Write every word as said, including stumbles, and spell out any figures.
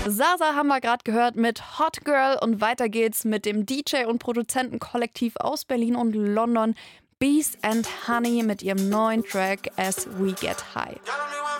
Sasa haben wir gerade gehört mit Hot Girl und weiter geht's mit dem D J und Produzentenkollektiv aus Berlin und London, Beast and Honey mit ihrem neuen Track As We Get High.